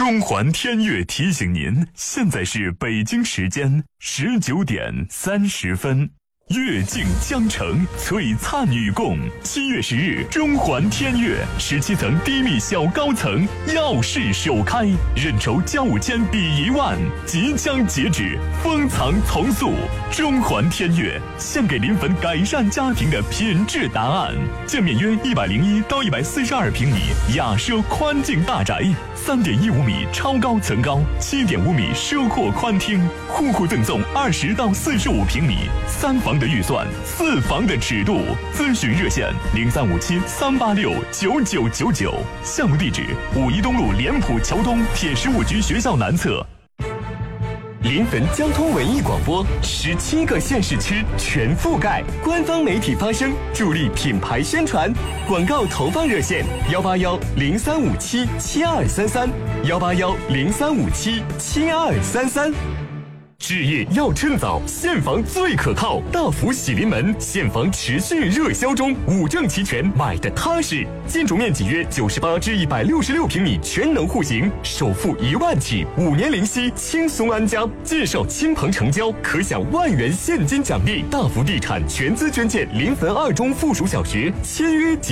中环天悦提醒您，现在是北京时间19点30分。月镜江城，璀璨与共。7月10日，中环天悦17层低密小高层耀世首开，认筹交5000抵1万，即将截止，封藏从速。中环天悦献给临汾改善家庭的品质答案。建面约101到142平米雅奢宽净大宅，3.15米超高层高，7.5米奢阔宽厅，户户赠送20到45平米，3房的预算，4房的尺度。咨询热线0357-386-9999，项目地址5一东路联普桥东铁15局学校南侧。 临汾交通文艺广播，17个县市区全覆盖，官方媒体发声，助力品牌宣传。广告投放热线：181-0357-7233，181-0357-7233。置业要趁早，现房最可靠，大福喜临门，现房持续热销中，5证齐全，买的踏实。建筑面积约98至166平米，全能户型，首付1万起，5年零息，轻松安家。介绍亲朋成交，可享1万元现金奖励。大福地产全资捐建临汾2中附属小学，签约